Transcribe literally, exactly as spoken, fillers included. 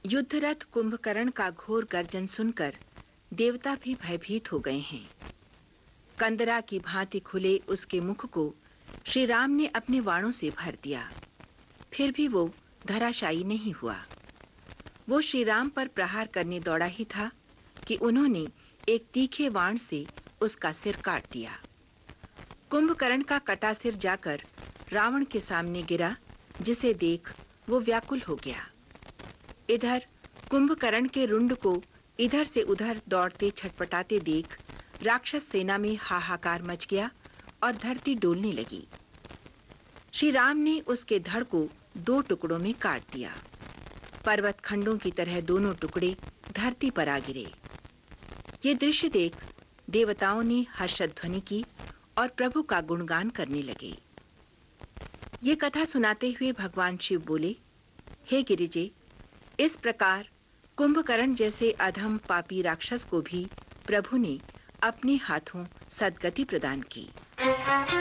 युद्धरथ कुंभकर्ण का घोर गर्जन सुनकर देवता भी भयभीत हो गए हैं। कंदरा की भांति खुले उसके मुख को श्री राम ने अपने वाणों से भर दिया, फिर भी वो धराशायी नहीं हुआ। वो श्री राम पर प्रहार करने दौड़ा ही था कि उन्होंने एक तीखे वाण से उसका सिर काट दिया। कुंभकर्ण का कटा सिर जाकर रावण के सामने गिरा, जिसे देख वो व्याकुल हो गया। इधर कुंभकर्ण के रुंड को इधर से उधर दौड़ते छटपटाते देख राक्षस सेना में हाहाकार मच गया और धरती डोलने लगी। श्री राम ने उसके धड़ को दो टुकड़ों में काट दिया। पर्वत खंडों की तरह दोनों टुकड़े धरती पर आ गिरे। ये दृश्य देख देवताओं ने हर्षध्वनि की और प्रभु का गुणगान करने लगे। ये कथा सुनाते हुए भगवान शिव बोले, हे गिरिजे, इस प्रकार कुंभकर्ण जैसे अधम पापी राक्षस को भी प्रभु ने अपने हाथों सद्गति प्रदान की।